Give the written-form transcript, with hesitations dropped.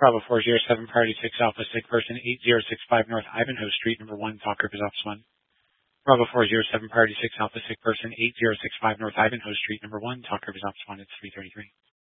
Bravo 407, Priority 6 Alpha, sick person 8065 North Ivanhoe Street, number 1, talk group is Office 1. Bravo 407, Priority 6 Alpha, sick person 8065 North Ivanhoe Street, number 1, talk group is Office 1, it's 333.